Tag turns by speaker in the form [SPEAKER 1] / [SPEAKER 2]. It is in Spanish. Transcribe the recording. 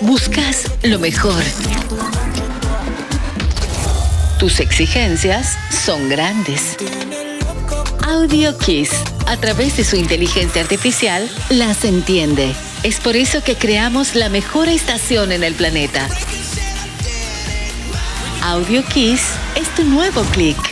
[SPEAKER 1] Buscas lo mejor. Tus exigencias son grandes. Audio Kiss, a través de su inteligencia artificial, las entiende. Es por eso que creamos la mejor estación en el planeta. Audio Kiss es tu nuevo clic.